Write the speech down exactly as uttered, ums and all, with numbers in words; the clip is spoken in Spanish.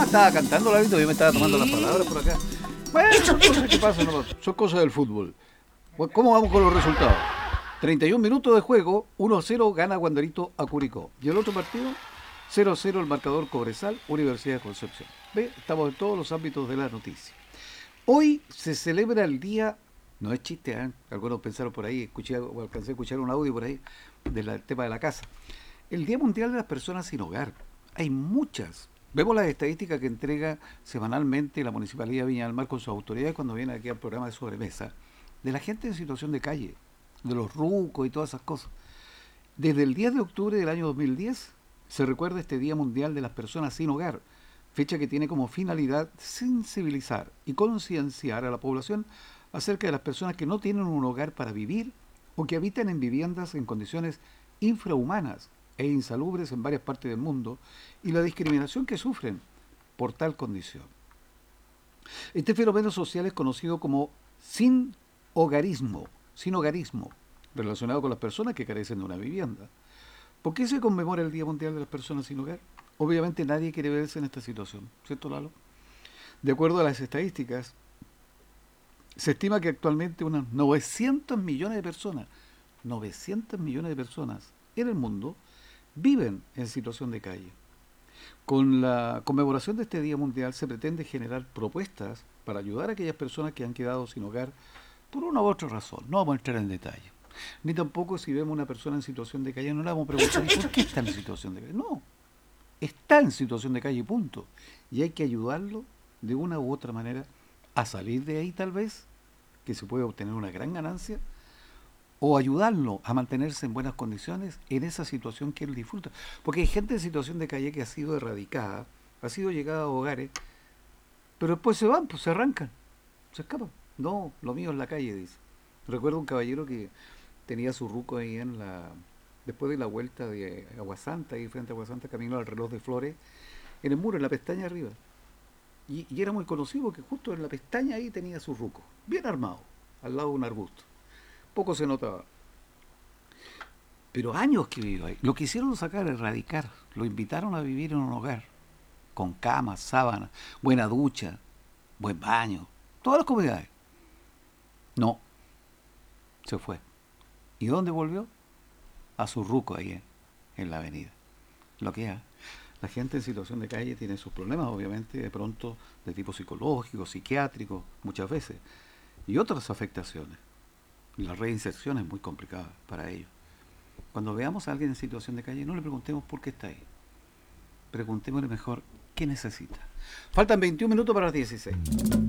estaba cantando la vida, yo me estaba tomando las palabras por acá. Bueno, Eso, son eso, cosas que eso. pasan, ¿no? Son cosas del fútbol. Bueno, ¿cómo vamos con los resultados? treinta y un minutos de juego, uno a cero gana Wanderito a Curicó. Y el otro partido, cero a cero el marcador Cobresal, Universidad de Concepción. ¿Ve? Estamos en todos los ámbitos de la noticia. Hoy se celebra el día, no es chiste, ¿eh? Algunos pensaron por ahí, escuché o alcancé a escuchar un audio por ahí del tema de la casa. El Día Mundial de las Personas Sin Hogar. Hay muchas. Vemos las estadísticas que entrega semanalmente la Municipalidad de Viña del Mar con sus autoridades cuando viene aquí al programa de sobremesa, de la gente en situación de calle, de los rucos y todas esas cosas. Desde el diez de octubre del año dos mil diez se recuerda este Día Mundial de las Personas Sin Hogar, fecha que tiene como finalidad sensibilizar y concienciar a la población acerca de las personas que no tienen un hogar para vivir o que habitan en viviendas en condiciones infrahumanas e insalubres en varias partes del mundo y la discriminación que sufren por tal condición. Este fenómeno social es conocido como sin hogarismo, sin hogarismo, relacionado con las personas que carecen de una vivienda. ¿Por qué se conmemora el Día Mundial de las Personas Sin Hogar? Obviamente nadie quiere verse en esta situación, ¿cierto, Lalo? De acuerdo a las estadísticas, se estima que actualmente unos novecientos millones de personas, novecientos millones de personas en el mundo viven en situación de calle. Con la conmemoración de este Día Mundial se pretende generar propuestas para ayudar a aquellas personas que han quedado sin hogar por una u otra razón. No vamos a entrar en detalle. Ni tampoco si vemos una persona en situación de calle, no le vamos a Eso, preguntar ¿y por eso, qué eso. está en situación de calle? No, está en situación de calle, punto. Y hay que ayudarlo de una u otra manera a salir de ahí tal vez, que se puede obtener una gran ganancia, o ayudarlo a mantenerse en buenas condiciones en esa situación que él disfruta. Porque hay gente en situación de calle que ha sido erradicada, ha sido llegada a hogares, pero después se van, pues se arrancan, se escapan. No, lo mío es la calle, dice. Recuerdo un caballero que tenía su ruco ahí en la... Después de la vuelta de Aguasanta, ahí frente a Aguasanta, camino al reloj de Flores, en el muro, en la pestaña arriba. Y, y era muy conocido porque justo en la pestaña ahí tenía su ruco, bien armado, al lado de un arbusto. Poco se notaba. Pero años que vivió ahí. Lo quisieron sacar, erradicar. Lo invitaron a vivir en un hogar. Con camas, sábanas, buena ducha, buen baño. Todas las comodidades. No, se fue. ¿Y dónde volvió? A su ruco ahí en, en la avenida. Lo que es. La gente en situación de calle tiene sus problemas, obviamente, de pronto de tipo psicológico, psiquiátrico, muchas veces. Y otras afectaciones. La reinserción es muy complicada para ellos. Cuando veamos a alguien en situación de calle, no le preguntemos por qué está ahí. Preguntémosle mejor qué necesita. Faltan veintiún minutos para las dieciséis.